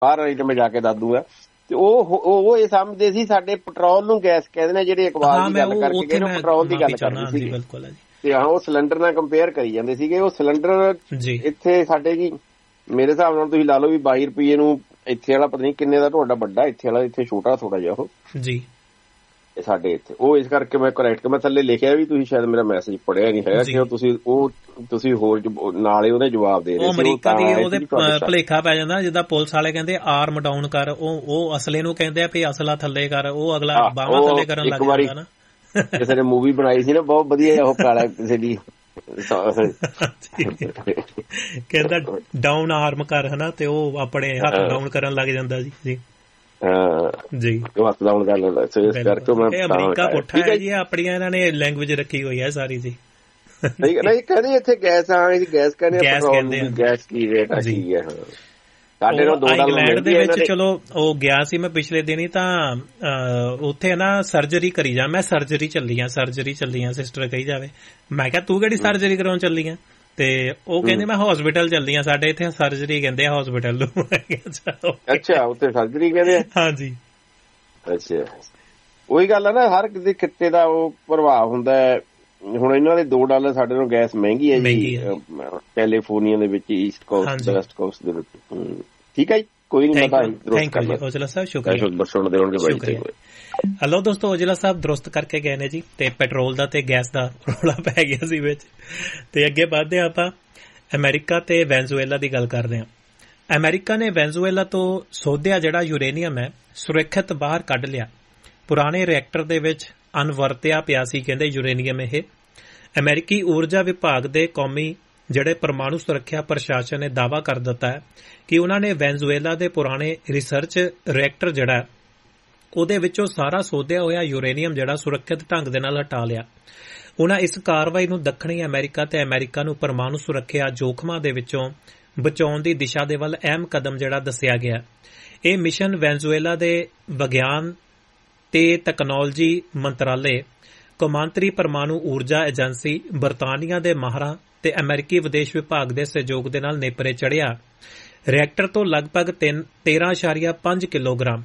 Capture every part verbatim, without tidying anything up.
ਬਾਹਰ ਵਾਲੀ ਤੇ ਮੈਂ ਜਾ ਕੇ ਦੱਸ ਦੂੰਗਾ। ਤੇ ਉਹ ਉਹ ਇਹ ਸਮਝਦੇ ਸੀ ਸਾਡੇ ਪੈਟਰੋਲ ਨੂੰ ਗੈਸ ਕਹਿੰਦੇ ਨੇ, ਜਿਹੜੇ ਇਕਬਾਲ ਦੀ ਗੱਲ ਕਰਕੇ ਗਏ ਪੈਟਰੋਲ ਦੀ ਗੱਲ ਕਰਦੇ ਸੀਗੇ। ਤੇ ਹਾਂ ਉਹ ਸਿਲੰਡਰ ਨਾਲ ਕੰਪੇਅਰ ਕਰੀ ਜਾਂਦੇ ਸੀਗੇ। ਉਹ ਸਿਲੰਡਰ ਇੱਥੇ ਸਾਡੇ ਜੀ ਮੇਰੇ ਹਿਸਾਬ ਨਾਲ ਤੁਸੀਂ ਲਾ ਲਓ ਵੀ ਬਾਈ ਰੁਪਈਏ ਨੂੰ, ਇੱਥੇ ਵਾਲਾ ਪਤਾ ਨੀ ਕਿੰਨੇ ਦਾ ਤੁਹਾਡਾ ਵੱਡਾ, ਇੱਥੇ ਵਾਲਾ ਇੱਥੇ ਛੋਟਾ ਥੋੜਾ ਜਿਹਾ ਉਹ ਜੀ ਸਾਡੇ ਇੱਥੇ। ਉਹ ਇਸ ਕਰਕੇ ਮੈਂ ਕਰੈਕਟ ਮੈਂ ਥੱਲੇ ਲਿਖਿਆ ਵੀ, ਤੁਸੀਂ ਸ਼ਾਇਦ ਮੇਰਾ ਮੈਸੇਜ ਪੜਿਆ ਨਹੀਂ ਹੈਗਾ ਕਿ ਤੁਸੀਂ ਉਹ ਤੁਸੀਂ ਹੋਰ ਨਾਲੇ ਉਹਦੇ ਜਵਾਬ ਦੇ ਰਹੇ ਸੀ। ਅਮਰੀਕਾ ਦੀ ਉਹਦੇ ਭੁਲੇਖਾ ਪੈ ਜਾਂਦਾ, ਜਿੱਦਾਂ ਪੁਲਿਸ ਵਾਲੇ ਕਹਿੰਦੇ ਆਰਮ ਡਾਊਨ ਕਰ, ਉਹ ਉਹ ਅਸਲੇ ਨੂੰ ਕਹਿੰਦੇ ਆ ਵੀ ਅਸਲਾ ਥੱਲੇ ਕਰ, ਉਹ ਅਗਲਾ ਬਾਹਾਂ ਥੱਲੇ ਕਰਨ ਲੱਗ ਜਾਂਦਾ ਨਾ। ਕਿਸੇ ਨੇ ਮੂਵੀ ਬਣਾਈ ਸੀ ਨਾ ਬਹੁਤ ਵਧੀਆ, ਉਹ ਕਾਲਾ ਕਿਸੇ ਦੀ ਕਹਿੰਦਾ ਡਾਊਨ ਆਰਮ ਕਰ ਹਨਾ, ਤੇ ਉਹ ਆਪਣੇ ਹੱਥ ਡਾਊਨ ਕਰਨ ਲੱਗ ਜਾਂਦਾ ਜੀ ਜੀ ਜੀ ਹੱਥ ਡਾਊਨ ਕਰ ਲੈਂਦਾ। ਇਸ ਕਰਕੇ ਮੈਂ ਅਮਰੀਕਾ ਪੁੱਠਾ ਹੈ ਜੀ, ਆਪਣੀਆਂ ਇਹਨਾਂ ਨੇ ਲੈਂਗੁਏਜ ਰੱਖੀ ਹੋਈ ਹੈ ਸਾਰੀ ਜੀ। ਨਹੀਂ ਕਹਿੰਦੇ ਇੱਥੇ ਗੈਸ ਆ, ਗੈਸ ਕਹਿੰਦੇ ਗੈਸ ਕੀ ਰੇਟ ਆ ਕੀ ਹੈ। ਸਾਡੇ ਨਾਲ ਦੋ ਇੰਗਲੈਂਡ ਦੇ ਵਿੱਚ ਚਲੋ ਉਹ ਗਿਆ ਸੀ ਮੈਂ ਪਿਛਲੇ ਦਿਨ ਹੀ, ਤਾਂ ਉੱਥੇ ਨਾ ਸਰਜਰੀ ਕਰੀ ਜਾ, ਮੈਂ ਸਰਜਰੀ ਚੱਲੀ ਆ ਸਰਜਰੀ ਚੱਲੀ ਆ ਸਿਸਟਰ ਕਹੀ ਜਾਵੇ। ਮੈਂ ਕਿਹਾ ਤੂੰ ਕਿਹੜੀ ਸਰਜਰੀ ਕਰਾਉਣ ਚੱਲੀ ਆ? ਤੇ ਉਹ ਕਹਿੰਦੇ ਮੈਂ ਹਸਪੀਟਲ ਚੱਲਦੀ ਆ, ਸਾਡੇ ਇੱਥੇ ਸਰਜਰੀ ਕਹਿੰਦੇ ਆ ਹਸਪੀਟਲ ਨੂੰ। ਅੱਛਾ ਉੱਥੇ ਸਰਜਰੀ ਕਹਿੰਦੇ ਆ? ਹਾਂਜੀ ਅੱਛਾ ਉਹੀ ਗੱਲ ਆ ਨਾ, ਹਰ ਕਿਸੇ ਖਿੱਤੇ ਦਾ ਉਹ ਪ੍ਰਭਾਵ ਹੁੰਦਾ ਹੈ। ਹੁਣ ਇਹਨਾਂ ਦੇ ਦੋ ਡਾਲਰ ਸਾਡੇ ਨੂੰ ਗੈਸ ਮਹਿੰਗੀ ਹੈ ਜੀ ਕੈਲੀਫੋਰਨੀਆ ਦੇ ਵਿੱਚ, ਈਸਟ ਕੋਸਟ ਵੈਸਟ ਕੋਸਟ ਦੇ ਵਿੱਚ। ਠੀਕ ਹੈ ਜੀ, ਕੋਈ ਨੀ ਪਤਾ। ਔਜਲਾ ਸਾਹਿਬ ਸ਼ੁਕਰੀਆ। ਹੈਲੋ ਦੋਸਤੋ, ਔਜਲਾ ਸਾਹਿਬ ਦਰੁਸਤ ਕਰਕੇ ਗਏ ਨੇ ਜੀ, ਤੇ ਪੈਟਰੋਲ ਦਾ ਤੇ ਗੈਸ ਦਾ ਰੌਲਾ ਪੈ ਗਿਆ ਸੀ ਵਿੱਚ। ਤੇ ਅੱਗੇ ਵੱਧਦੇ ਆਪਾਂ ਅਮਰੀਕਾ ਤੇ ਵੈਨਜ਼ੂਏਲਾ ਦੀ ਗੱਲ ਕਰਦੇ ਹਾਂ। ਅਮਰੀਕਾ ਨੇ ਵੈਨਜ਼ੂਏਲਾ ਤੋਂ ਸੋਧਿਆ ਜਿਹੜਾ ਯੂਰੇਨੀਅਮ ਹੈ ਸੁਰੱਖਿਅਤ ਬਾਹਰ ਕੱਢ ਲਿਆ। ਪੁਰਾਣੇ ਰਿਐਕਟਰ ਦੇ ਵਿੱਚ ਅਣਵਰਤਿਆ ਪਿਆ ਸੀ ਕਹਿੰਦੇ ਯੂਰੇਨੀਅਮ। ਇਹ ਅਮਰੀਕੀ ਊਰਜਾ ਵਿਭਾਗ ਦੇ ਕੌਮੀ ਜਿਹੜੇ ਪਰਮਾਣੂ ਸੁਰੱਖਿਆ ਪ੍ਰਸ਼ਾਸਨ ਨੇ ਦਾਅਵਾ ਕਰ ਦਿੱਤਾ ਹੈ ਕਿ ਉਹਨਾਂ ਨੇ ਵੈਨਜ਼ੂਏਲਾ ਦੇ ਪੁਰਾਣੇ ਰਿਸਰਚ ਰਿਐਕਟਰ ਜਿਹੜਾ ਉਹਦੇ ਵਿੱਚੋਂ ਸਾਰਾ ਸੋਧਿਆ ਹੋਇਆ ਯੂਰੇਨੀਅਮ ਜਿਹੜਾ ਸੁਰੱਖਿਅਤ ਢੰਗ ਦੇ ਨਾਲ ਹਟਾ ਲਿਆ। ਉਹਨਾਂ ਇਸ ਕਾਰਵਾਈ ਨੂੰ ਦੱਖਣੀ ਅਮਰੀਕਾ ਤੇ ਅਮਰੀਕਾ ਨੂੰ ਪਰਮਾਣੂ ਸੁਰੱਖਿਆ ਜੋਖਮਾਂ ਦੇ ਵਿੱਚੋਂ ਬਚਾਉਣ ਦੀ ਦਿਸ਼ਾ ਦੇ ਵੱਲ ਅਹਿਮ ਕਦਮ ਜਿਹੜਾ ਦੱਸਿਆ ਗਿਆ। ਇਹ ਮਿਸ਼ਨ ਵੈਨਜ਼ੂਏਲਾ ਦੇ ਵਿਗਿਆਨ ਤੇ ਤਕਨਾਲੋਜੀ ਮੰਤਰਾਲੇ, ਕੌਮਾਂਤਰੀ ਪਰਮਾਣੂ ਊਰਜਾ ਏਜੰਸੀ, ਬਰਤਾਨੀਆ ਦੇ ਮਾਹਰਾਂ ਤੇ ਅਮਰੀਕੀ ਵਿਦੇਸ਼ ਵਿਭਾਗ ਦੇ ਸਹਿਯੋਗ ਦੇ ਨਾਲ ਨੇਪਰੇ ਚੜ੍ਹਿਆ। ਰਿਐਕਟਰ ਤੋਂ ਲਗਭਗ ਤੇਰਾਂ ਇਸ਼ਾਰੀਆ ਪੰਜ ਕਿਲੋਗ੍ਰਾਮ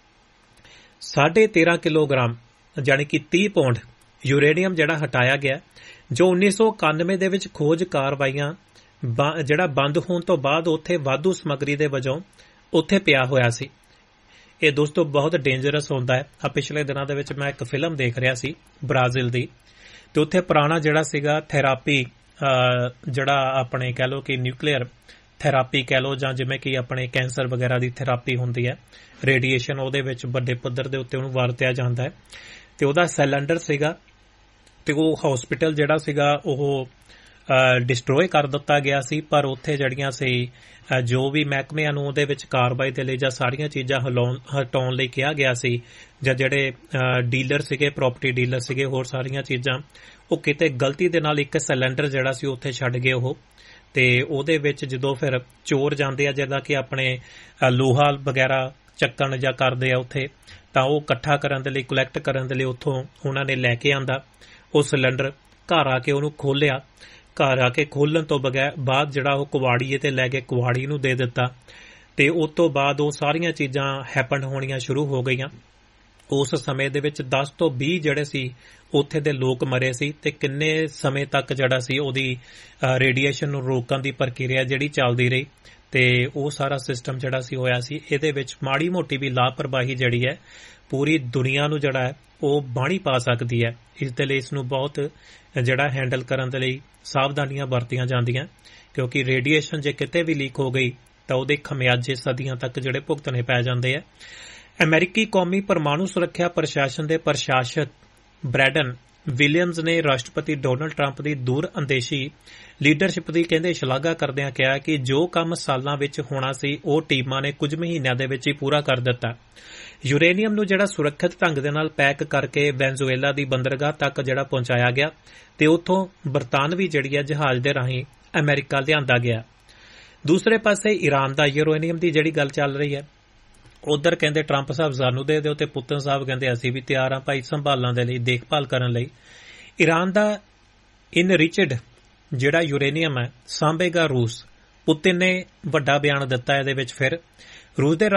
ਸਾਢੇ ਤੇਰਾਂ ਕਿਲੋਗ੍ਰਾਮ ਜਾਣੀ ਕਿ ਤੀਹ ਪੌਂਡ ਯੂਰੇਨੀਅਮ ਜਿਹੜਾ ਹਟਾਇਆ ਗਿਆ, ਜੋ ਉੱਨੀ ਸੌ ਇਕਾਨਵੇਂ ਦੇ ਵਿੱਚ ਖੋਜ ਕਾਰਵਾਈਆਂ ਜਿਹੜਾ ਬੰਦ ਹੋਣ ਤੋਂ ਬਾਅਦ ਉੱਥੇ ਵਾਧੂ ਸਮੱਗਰੀ ਦੇ ਵਜੋਂ ਉੱਥੇ ਪਿਆ ਹੋਇਆ ਸੀ। ਇਹ ਦੋਸਤੋ ਬਹੁਤ ਡੇਂਜਰਸ ਹੁੰਦਾ ਹੈ। ਆ ਪਿਛਲੇ ਦਿਨਾਂ ਦੇ ਵਿੱਚ ਮੈਂ ਇੱਕ ਫਿਲਮ ਦੇਖ ਰਿਹਾ ਸੀ ਬ੍ਰਾਜ਼ੀਲ ਦੀ, ਤੇ ਉੱਥੇ ਪੁਰਾਣਾ ਜਿਹੜਾ ਸੀਗਾ ਥੈਰਾਪੀ, ਜਿਹੜਾ ਆਪਣੇ ਕਹਿ ਲਓ ਕਿ ਨਿਊਕਲੀਅਰ ਥੈਰਾਪੀ ਕਹਿ ਲਓ, ਜਾਂ ਜਿਵੇਂ ਕਿ ਆਪਣੇ ਕੈਂਸਰ ਵਗੈਰਾ ਦੀ ਥੈਰਾਪੀ ਹੁੰਦੀ ਹੈ, ਰੇਡੀਏਸ਼ਨ ਉਹਦੇ ਵਿੱਚ ਵੱਡੇ ਪੱਧਰ ਦੇ ਉੱਤੇ ਉਹਨੂੰ ਵਰਤਿਆ ਜਾਂਦਾ ਹੈ। ਤੇ ਉਹਦਾ ਸਿਲੰਡਰ ਸੀਗਾ, ਤੇ ਉਹ ਹਸਪੀਟਲ ਜਿਹੜਾ ਸੀਗਾ ਉਹ ਡਿਸਟਰੋਏ ਕਰ ਦਿੱਤਾ ਗਿਆ ਸੀ। ਪਰ ਉੱਥੇ ਜਿਹੜੀਆਂ ਸੀ ਜੋ ਵੀ ਮਹਿਕਮਿਆਂ ਨੂੰ ਉਹਦੇ ਵਿੱਚ ਕਾਰਵਾਈ ਦੇ ਲਈ ਜਾਂ ਸਾਰੀਆਂ ਚੀਜ਼ਾਂ ਹਟਾਉਣ ਲਈ ਕਿਹਾ ਗਿਆ ਸੀ, ਜਾਂ ਜਿਹੜੇ ਡੀਲਰ ਸੀਗੇ, ਪ੍ਰਾਪਰਟੀ ਡੀਲਰ ਸੀਗੇ, ਹੋਰ ਸਾਰੀਆਂ ਚੀਜ਼ਾਂ, ਉਹ ਕਿਤੇ ਗਲਤੀ ਦੇ ਨਾਲ ਇੱਕ ਸਿਲੰਡਰ ਜਿਹੜਾ ਸੀ ਉੱਥੇ ਛੱਡ ਗਏ ਉਹ। ਤੇ ਉਹਦੇ ਵਿੱਚ ਜਦੋਂ ਫਿਰ ਚੋਰ ਜਾਂਦੇ ਆ, ਜਿੱਦਾਂ ਕਿ ਆਪਣੇ ਲੋਹਾ ਵਗੈਰਾ ਚੱਕਣ ਜਾਂ ਕਰਦੇ ਆ ਉੱਥੇ, ਤਾਂ ਉਹ ਇਕੱਠਾ ਕਰਨ ਦੇ ਲਈ, ਕਲੈਕਟ ਕਰਨ ਦੇ ਲਈ ਉੱਥੋਂ ਉਹਨਾਂ ਨੇ ਲੈ ਕੇ ਆਂਦਾ ਉਹ ਸਿਲੰਡਰ। ਘਰ ਆ ਕੇ ਉਹਨੂੰ ਖੋਲ੍ਹਿਆ, ਘਰ ਆ ਕੇ ਖੋਲ੍ਹਣ ਤੋਂ ਬਗੈਰ ਬਾਅਦ ਜਿਹੜਾ ਉਹ ਕੁਵਾੜੀਏ ਤੇ ਲੈ ਕੇ ਕੁਵਾੜੀ ਨੂੰ ਦੇ ਦਿੱਤਾ। ਤੇ ਉਸ ਤੋਂ ਬਾਅਦ ਉਹ ਸਾਰੀਆਂ ਚੀਜ਼ਾਂ ਹੈਪਨ ਹੋਣੀਆਂ ਸ਼ੁਰੂ ਹੋ ਗਈਆਂ। ਉਸ ਸਮੇਂ ਦੇ ਵਿੱਚ ਦਸ ਤੋਂ ਵੀਹ ਜਿਹੜੇ ਸੀ ਉੱਥੇ ਦੇ ਲੋਕ ਮਰੇ ਸੀ, ਤੇ ਕਿੰਨੇ ਸਮੇਂ ਤੱਕ ਜਿਹੜਾ ਸੀ ਉਹਦੀ ਰੇਡੀਏਸ਼ਨ ਨੂੰ ਰੋਕਣ ਦੀ ਪ੍ਰਕਿਰਿਆ ਜਿਹੜੀ ਚੱਲਦੀ ਰਹੀ, ਤੇ ਉਹ ਸਾਰਾ ਸਿਸਟਮ ਜਿਹੜਾ ਸੀ ਹੋਇਆ ਸੀ। ਇਹਦੇ ਵਿੱਚ ਮਾੜੀ ਮੋਟੀ ਵੀ ਲਾਪਰਵਾਹੀ ਜਿਹੜੀ ਹੈ ਪੂਰੀ ਦੁਨੀਆ ਨੂੰ ਜਿਹੜਾ ਹੈ ਉਹ ਬਾਣੀ ਪਾ ਸਕਦੀ ਹੈ। ਇਸ ਦੇ ਲਈ ਇਸ ਨੂੰ ਬਹੁਤ ਜਿਹੜਾ ਹੈਂਡਲ ਕਰਨ ਦੇ ਲਈ ਸਾਵਧਾਨੀਆਂ ਵਰਤੀਆਂ ਜਾਂਦੀਆਂ, ਕਿਉਂਕਿ ਰੇਡੀਏਸ਼ਨ ਜੇ ਕਿਤੇ ਵੀ ਲੀਕ ਹੋ ਗਈ ਤਾਂ ਉਹਦੇ ਖਮਿਆਜੇ ਸਦੀਆਂ ਤੱਕ ਜਿਹੜੇ ਭੁਗਤਣੇ ਪੈ ਜਾਂਦੇ ਆ। ਅਮਰੀਕੀ ਕੌਮੀ ਪਰਮਾਣੂ ਸੁਰੱਖਿਆ ਪ੍ਰਸ਼ਾਸਨ ਦੇ ਪ੍ਰਸ਼ਾਸਕ ਬ੍ਰੈਡਨ ਵਿਲੀਅਮਜ਼ ਨੇ ਰਾਸ਼ਟਰਪਤੀ ਡੋਨਲਡ ਟਰੰਪ ਦੀ ਦੂਰ ਅੰਦੇਸ਼ੀ ਲੀਡਰਸ਼ਿਪ ਦੀ ਕਹਿੰਦੇ ਸ਼ਲਾਘਾ ਕਰਦਿਆਂ ਕਿਹਾ ਕਿ ਜੋ ਕੰਮ ਸਾਲਾਂ ਵਿੱਚ ਹੋਣਾ ਸੀ ਉਹ ਟੀਮਾਂ ਨੇ ਕੁਝ ਮਹੀਨਿਆਂ ਦੇ ਵਿੱਚ ਹੀ ਪੂਰਾ ਕਰ ਦਿੱਤਾ। ਯੂਰੇਨੀਅਮ ਨੂੰ ਜਿਹੜਾ ਸੁਰੱਖਿਅਤ ਢੰਗ ਦੇ ਨਾਲ ਪੈਕ ਕਰਕੇ ਵੈਨਜ਼ੂਏਲਾ ਦੀ ਬੰਦਰਗਾਹ ਤੱਕ ਜਿਹੜਾ ਪਹੁੰਚਾਇਆ ਗਿਆ, ਤੇ ਉੱਥੋਂ ਬਰਤਾਨਵੀ ਜਿਹੜੀ ਹੈ ਜਹਾਜ਼ ਦੇ ਰਾਹੀਂ ਅਮਰੀਕਾ ਲਿਆਂਦਾ ਗਿਆ। ਦੂਸਰੇ ਪਾਸੇ ਈਰਾਨ ਦਾ ਯੂਰੇਨੀਅਮ ਦੀ ਜਿਹੜੀ ਗੱਲ ਚੱਲ ਰਹੀ ਹੈ, ਉਧਰ ਕਹਿੰਦੇ ਟਰੰਪ ਸਾਹਿਬ ਸਾਨੂੰ ਦੇ ਦਿਓ, ਤੇ ਪੁਤਨ ਸਾਹਿਬ ਕਹਿੰਦੇ ਅਸੀਂ ਵੀ ਤਿਆਰ ਹਾਂ ਭਾਈ ਸੰਭਾਲਣ ਦੇ ਲਈ, ਦੇਖਭਾਲ ਕਰਨ ਲਈ। ਈਰਾਨ ਦਾ ਇਨਰਿਚਡ ਜਿਹੜਾ ਯੂਰੇਨੀਅਮ ਹੈ ਸਾਂਭੇਗਾ ਰੂਸ। ਪੁਤਿਨ ਨੇ ਵੱਡਾ ਬਿਆਨ ਦਿੱਤਾ ਇਹਦੇ ਵਿੱਚ। ਫਿਰ ਰੂਸ ਦੇ